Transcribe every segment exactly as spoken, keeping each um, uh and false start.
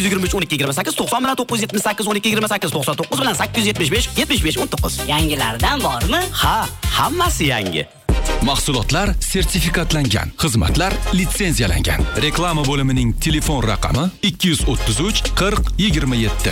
yigirma uch o'n ikki yigirma sakkiz to'qson bilan to'qqiz yuz yetmish sakkiz o'n ikki yigirma sakkiz to'qson to'qqiz bilan sakkiz yuz yetmish besh yetmish besh o'n to'qqiz. Yangilardan bormi? Ha, hammasi yangi. Mahsulotlar sertifikatlangan, xizmatlar litsenziyalangan. Reklama bo'limining telefon raqami ikki yuz o'ttiz uch qirq yigirma yetti.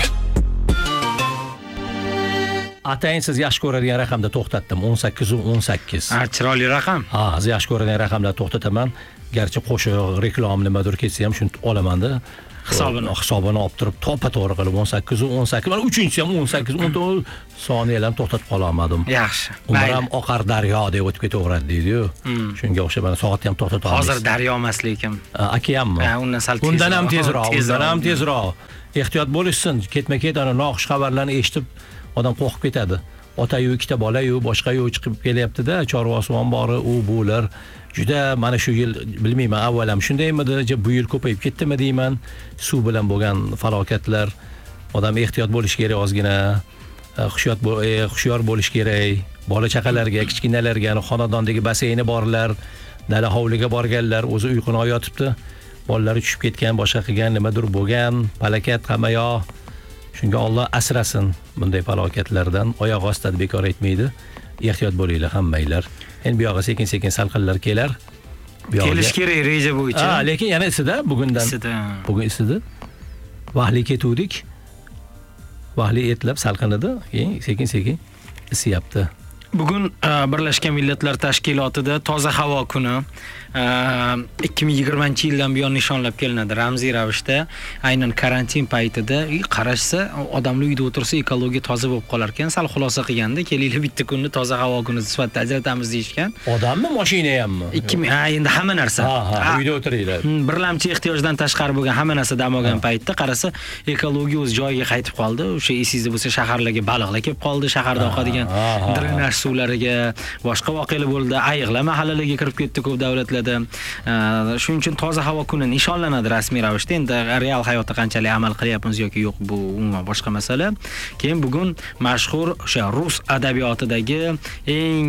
Atayin siz yaxshi ko'radigan raqamda to'xtatdim. o'n sakkiz o'n sakkiz. Ha, chiroyli raqam. Ha, siz yaxshi ko'radigan raqamda to'xtataman. Garchi qo'shiq, reklam nimadir ketsa ham shuni olamanda. Hisobini hisobini olib turib to'pa-to'g'ri qilib o'n sakkiz o'n sakkiz. Mana uchinchisi ham o'n sakkiz o'n to'qqiz soniyalarni to'xtatib qola olmadim. Yaxshi. Ular ham oqar daryo deb o'tib ketaveradi deydi-yu. Shunga o'xshab mana soatni ham to'xtata olmaysiz. Hozir daryo emas lekin. Akaammi? Ha, undan sal tezroq. Undan ham tezroq, undan ham tezroq. Ehtiyot bo'lishsin. Ketma-ket ana noxush xabarlarni eshitib odam qo'rqib ketadi. Ota-yu ikkita bola-yu boshqa-yu chiqib kelyapti-da, chorvasuv bori, u bular. Juda mana shu yil bilmayman, avval ham shundaymidi, bu yil ko'payib ketdimi deyman. Suv bilan bo'lgan falokatlar. Odam ehtiyot bo'lish kerak ozgina. Xushyor xushyor bo'lish kerak. Bola chaqalarga, kichkinalarga, xonadondagi baseyni borlar, dala hovliga borganlar, o'zi uyquni yotibdi. Bolalari tushib ketgan, boshqa qilgan, nimadir bo'lgan, falokat qamayo. Shunga Alloh asrasin bunday falokatlardan. Oyoq ostida bekor aytmaydi. Ehtiyot bo'linglar hammanglar. Endi bu yoqqa sekin-sekin salqinlar kelar. Kelish kerak reja bo'yicha. Ha, lekin yana isida bugundan. Isida. Bugun isida. Vahli ketuvdik. Vahli etlab salqinadi, keyin sekin-sekin isyapti. Bugun Birlashgan Millatlar Tashkilotida toza havo kuni ikki ming yigirmanchi yildan buyon nishonlab kelinadi ramziy ravishda. Aynan karantin paytida qarashsa, odamlar uyda o'tirsa ekologiya toza bo'lib qolar ekan. Sal xulosa qilganda, kelinglar bitta kunni toza havo kuni sifatida ajratamiz deyishgan. Odammi, mashina hammi? ikki ming ha, endi hamma narsa. Ha, ha, uyda o'tiringlar. Birlamchi ehtiyojdan tashqari bo'lgan hamma narsa dam olgan paytda qarasa, ekologiya o'z joyiga qaytib qoldi. O'sha esingizda bo'lsa, shaharlarga baliqlar kelib qoldi, shaharda oqadigan drenaj suvlariga boshqa voqealar bo'ldi. Ayiqlar mahallalarga kirib ketdi ko'p davlatlarda. Shuning uchun toza havo kuni nishonlanadi rasmiy ravishda. Endi real hayotda qanchalik amal qilyapmiz yoki yo'q, bu umuman boshqa masala. Keyin bugun mashhur o'sha rus adabiyotidagi eng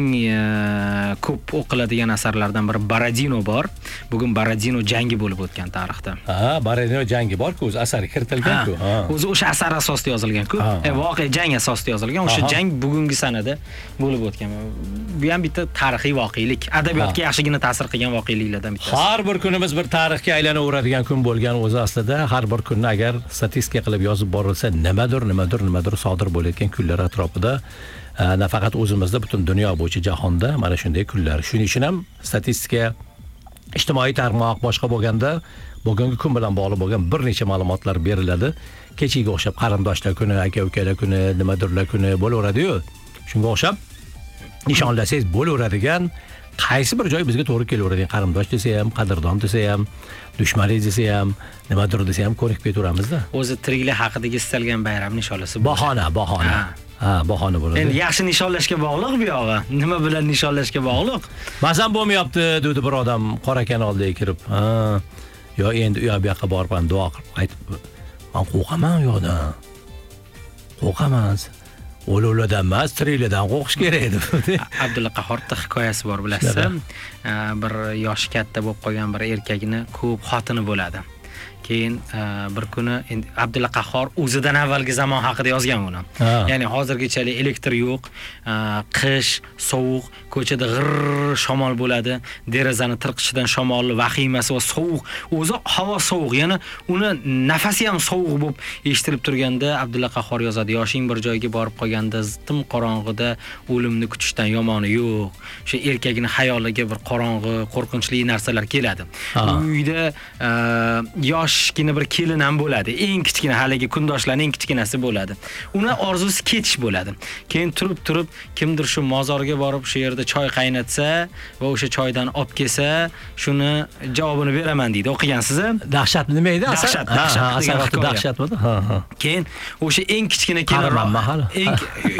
ko'p o'qiladigan asarlardan biri Borodino bor. Bugun Borodino jangi bo'lib o'tgan tarixda. Ha, Borodino jangi bor-ku, o'z asari kiritilgan-ku. O'zi o'sha asar asosida yozilgan-ku. Voqea jang asosida yozilgan. O'sha jang bugungi sanada bo'lib o'tgan. Bu ham bitta tarixiy voqelik. Adabiyotga yaxshigina ta'sir qilgan voqeliklardan bittasi. Har bir kunimiz bir tarixga aylanaveradigan kun bo'lgan o'zi aslida. Har bir kunni agar statistika qilib yozib borilsa, nimadir, nimadir, nimadir sodir bo'layotgan kunlar atrofida, nafaqat o'zimizda, butun dunyo bo'yicha jahonda mana shunday kunlar. Shuning uchun ham statistika, ijtimoiy tarmoq boshqa bo'lganda, bugungi kun bilan bog'liq bo'lgan bir necha ma'lumotlar beriladi. Kechiga o'xshab qarindoshlar kuni, aka-ukalar kuni, nimadirlar kuni bo'laveradi-yu. Shunga o'xshab nishonlasangiz bo'laveradigan qaysi bir joy bizga to'g'ri kelaveradigan, qarindosh desa ham, qadrdon desa ham, dushmanlik desa ham, nimadir desa ham ko'rib ketaveramizda. O'zi tiriklik haqidagi istalgan bayram nishonlasi bahona, bahona. Ha, bahona bo'ladi. Endi yaxshi nishonlashga bog'liq bu yog'i. Nima bilan nishonlashga bog'liq? Mazam bo'lmayapti, dedi bir odam qora kanalga kirib. Ha, yo endi u yoqqa borib duo qilib qaytib, men qo'rqaman u yoqdan. Qo'rqaman. O'lovlardan emas, tiriklardan qo'rqish kerak edi. Abdulla Qahhorda hikoyasi bor, bilasizmi? Bir yoshi katta bo'lib qolgan bir erkakni ko'p xotini bo'ladi. Keyin bir kuni Abdulla Qahhor o'zidan avvalgi zamon haqida yozgan uni. Ya'ni hozirgichalik elektr yo'q, qish, sovuq, ko'chada g'irr shamol bo'ladi, derazani tirqishidan shamol vahimasi va sovuq, o'zi havo sovuq, ya'ni uni nafasi ham sovuq bo'lib eshitilib turganda Abdulla Qahhor yozadi: yoshing bir joyga borib qolganda tim qorong'ida o'limni kutishdan yomoni yo'q. O'sha erkakning xayoliga bir qorong'i, qo'rqinchli narsalar keladi. Uyda yosh kichkina bir kelin ham bo'ladi. Eng kichkina haligi kundoshlarning eng kichkinasi bo'ladi. Uni orzusi ketish bo'ladi. Keyin turib turib kimdir shu mozorga borib shu yerda choy qaynatsa va o'sha choydan olib kelsa, shuni javobini beraman deydi. O'qigansiz-a? Dahshat nima edi? Dahshat, dahshat. Dahshatmi? Ha, ha. Keyin o'sha eng kichkina kelin mahal. Eng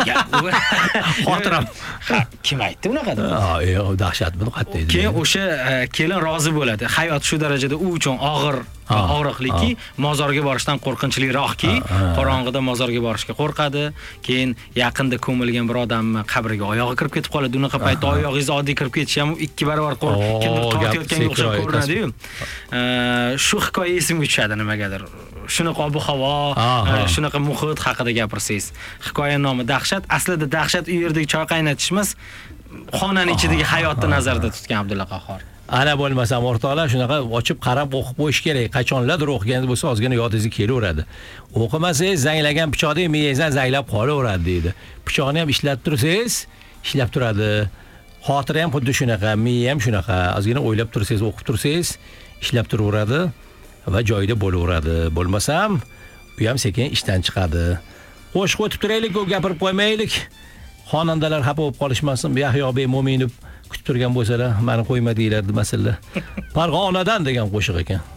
xotiram. Kim aytdi unaqa? Ha, yo'q, dahshatmi qat'iy. Keyin o'sha kelin rozi bo'ladi. Hayot shu darajada u uchun og'ir og'riqliki, mozorga borishdan qo'rqinchliroqki, qorong'ida mozorga borishga qo'rqadi. Keyin yaqinda ko'milgan bir odamni qabriga oyog'i kirib ketib qoladi. Unaqa paytda oyog'ingiz oddiy kirib ketishi ham ikki barobar qo'rqib, kimdir tortayotganga o'xshab ko'rinadi-yu. Shu hikoya esimga tushadi nimagadir. Shunaqa ob-havo, shunaqa muhit haqida gapirsangiz. Hikoya nomi dahshat. Aslida dahshat u yerdagi choy qaynatish emas, xonaning ichidagi hayotni nazarda tutgan Abdulla Qahhor. Ana bo'lmasam o'rtoqlar shunaqa ochib qarab o'qib qo'yish kerak. Qachonlardir o'qiganingiz bo'lsa ozgina yodingizga kelaveradi. O'qimasangiz zanglagan pichoqdek miyangizdan zanglab qolaveradi deydi. Pichoqni ham ishlab tursangiz, ishlab turadi. Xotira ham xuddi shunaqa, miya ham shunaqa. Ozgina o'ylab tursangiz, o'qib tursangiz, ishlab turaveradi va joyida bo'laveradi. Bo'lmasam, u ham sekin ishdan chiqadi. Qo'shiq o'tib turaylik, ko'p gapirib qo'ymaylik. Xonandalar xafa bo'lib qolishmasin. Yahyo bey Mo'minov kutib turgan bo'lsalar, meni qo'yma deyiladi masalan. Farg'onadan degan qo'shiq ekan.